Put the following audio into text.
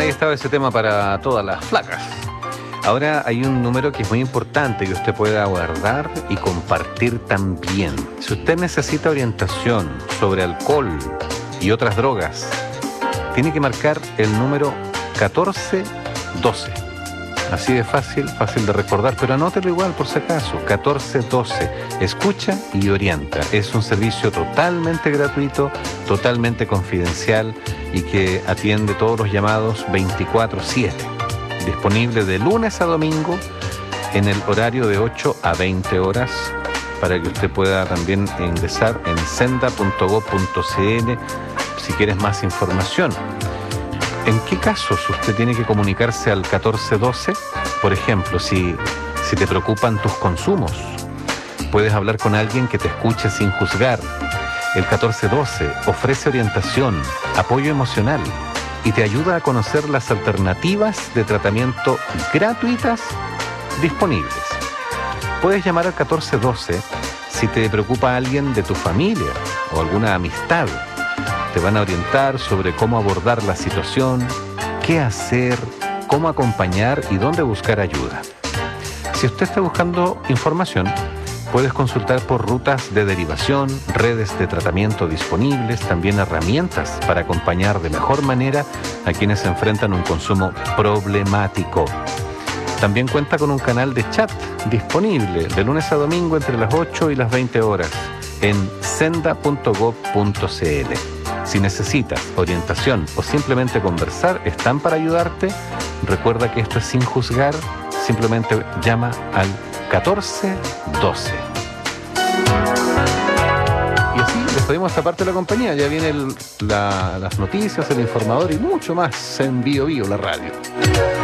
ahí estaba ese tema para todas las flacas. Ahora hay un número que es muy importante que usted pueda guardar y compartir también. Si usted necesita orientación sobre alcohol y otras drogas, tiene que marcar el número 1412. Así de fácil de recordar, pero anótelo igual por si acaso. 1412. Escucha y orienta. Es un servicio totalmente gratuito, totalmente confidencial y que atiende todos los llamados 24/7. Disponible de lunes a domingo en el horario de 8 a 20 horas para que usted pueda también ingresar en senda.gov.cl si quieres más información. ¿En qué casos usted tiene que comunicarse al 1412? Por ejemplo, si te preocupan tus consumos, puedes hablar con alguien que te escuche sin juzgar. El 1412 ofrece orientación, apoyo emocional y te ayuda a conocer las alternativas de tratamiento gratuitas disponibles. Puedes llamar al 1412 si te preocupa alguien de tu familia o alguna amistad. Te van a orientar sobre cómo abordar la situación, qué hacer, cómo acompañar y dónde buscar ayuda. Si usted está buscando información, puedes consultar por rutas de derivación, redes de tratamiento disponibles, también herramientas para acompañar de mejor manera a quienes enfrentan un consumo problemático. También cuenta con un canal de chat disponible de lunes a domingo entre las 8 y las 20 horas en senda.gov.cl. Si necesitas orientación o simplemente conversar, están para ayudarte. Recuerda que esto es sin juzgar, simplemente llama al 1412. Y así despedimos esta parte de la compañía. Ya viene las noticias, el informador y mucho más en Bio Bio, la radio.